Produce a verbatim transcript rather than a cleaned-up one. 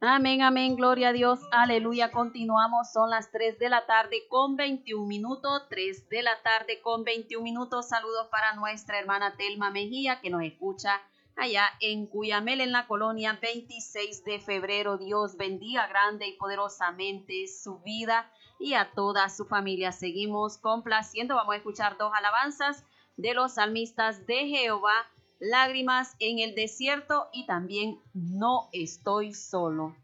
Amén, amén, gloria a Dios, aleluya. Continuamos, son las tres de la tarde con veintiún minutos, tres de la tarde con veintiún minutos. Saludos para nuestra hermana Telma Mejía, que nos escucha allá en Cuyamel, en la colonia veintiséis de febrero. Dios bendiga grande y poderosamente su vida y a toda su familia. Seguimos complaciendo, vamos a escuchar dos alabanzas de los salmistas de Jehová: Lágrimas en el desierto y también No estoy solo.